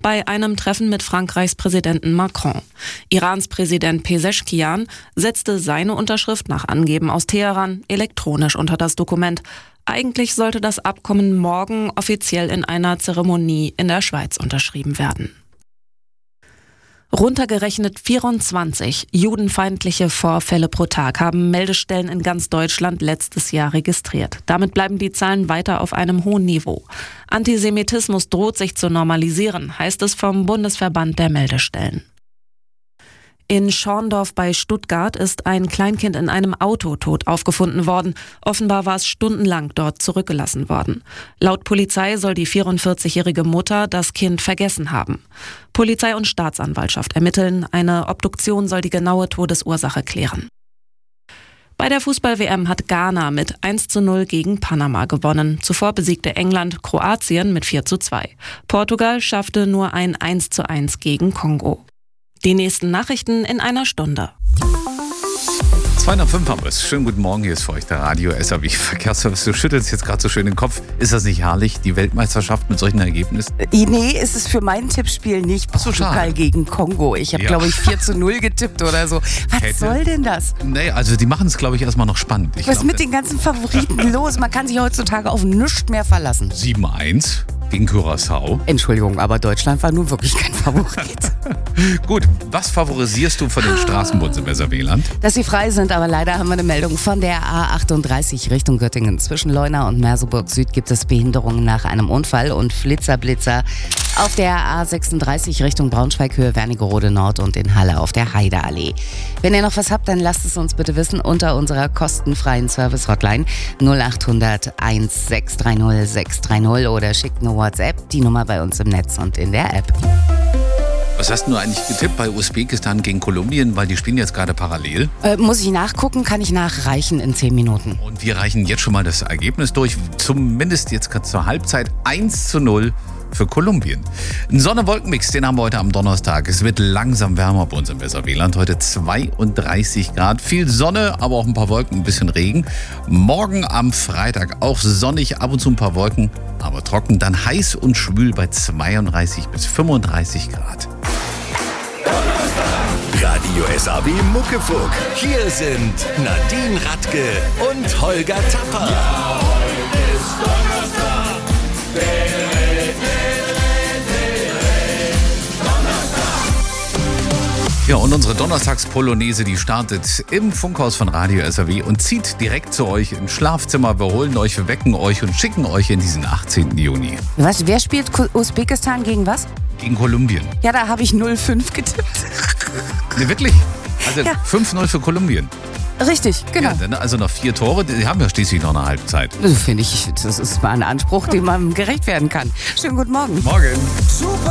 bei einem Treffen mit Frankreichs Präsidenten Macron. Irans Präsident Pezeshkian setzte seine Unterschrift nach Angeben aus Teheran elektronisch unter das Dokument. Eigentlich sollte das Abkommen morgen offiziell in einer Zeremonie in der Schweiz unterschrieben werden. Runtergerechnet 24 judenfeindliche Vorfälle pro Tag haben Meldestellen in ganz Deutschland letztes Jahr registriert. Damit bleiben die Zahlen weiter auf einem hohen Niveau. Antisemitismus droht sich zu normalisieren, heißt es vom Bundesverband der Meldestellen. In Schorndorf bei Stuttgart ist ein Kleinkind in einem Auto tot aufgefunden worden. Offenbar war es stundenlang dort zurückgelassen worden. Laut Polizei soll die 44-jährige Mutter das Kind vergessen haben. Polizei und Staatsanwaltschaft ermitteln. Eine Obduktion soll die genaue Todesursache klären. Bei der Fußball-WM hat Ghana mit 1:0 gegen Panama gewonnen. Zuvor besiegte England Kroatien mit 4:2. Portugal schaffte nur ein 1:1 gegen Kongo. Die nächsten Nachrichten in einer Stunde. 205 haben wir es. Schönen guten Morgen, hier ist für euch der Radio SAW Verkehrsservice. Du schüttelst jetzt gerade so schön den Kopf. Ist das nicht herrlich, die Weltmeisterschaft mit solchen Ergebnissen? Nee, ist es für mein Tippspiel nicht. Ach so, Portugal gegen Kongo. Ich habe, glaube ich, 4:0 getippt oder so. Was soll denn das? Nee, also die machen es, glaube ich, erstmal noch spannend. Was ist mit den ganzen Favoriten los? Man kann sich heutzutage auf nichts mehr verlassen. 7:1 gegen Curaçao. Entschuldigung, aber Deutschland war nun wirklich kein Favorit. Gut, was favorisierst du von den Straßenbus im SRW-Land? Dass sie frei sind, aber leider haben wir eine Meldung von der A38 Richtung Göttingen. Zwischen Leuna und Merseburg Süd gibt es Behinderungen nach einem Unfall und Blitzer auf der A36 Richtung Braunschweig Höhe Wernigerode Nord und in Halle auf der Heideallee. Wenn ihr noch was habt, dann lasst es uns bitte wissen unter unserer kostenfreien Service-Hotline 0800 1630 630 oder schickt eine WhatsApp, die Nummer bei uns im Netz und in der App. Was hast du eigentlich getippt bei Usbekistan gegen Kolumbien, weil die spielen jetzt gerade parallel? Muss ich nachgucken, kann ich nachreichen in 10 Minuten. Und wir reichen jetzt schon mal das Ergebnis durch, zumindest jetzt zur Halbzeit 1:0 für Kolumbien. Ein Sonne-Wolken-Mix, den haben wir heute am Donnerstag. Es wird langsam wärmer bei uns im SRW-Land. Heute 32 Grad. Viel Sonne, aber auch ein paar Wolken, ein bisschen Regen. Morgen am Freitag auch sonnig, ab und zu ein paar Wolken, aber trocken. Dann heiß und schwül bei 32 bis 35 Grad. Radio SAW Muckefuck. Hier sind Nadine Radke und Holger Tapper. Ja, heute ist Donnerstag. Ja, und unsere Donnerstags-Polonaise, die startet im Funkhaus von Radio SAW und zieht direkt zu euch ins Schlafzimmer. Wir holen euch, wir wecken euch und schicken euch in diesen 18. Juni. Was? Wer spielt Usbekistan gegen was? Gegen Kolumbien. Ja, da habe ich 0:5 getippt. Ne, wirklich? Also Ja. 5:0 für Kolumbien. Richtig, genau. Ja, dann also noch 4 Tore, die haben ja schließlich noch eine Halbzeit. Also finde ich, das ist mal ein Anspruch, dem man gerecht werden kann. Schönen guten Morgen. Morgen. Super.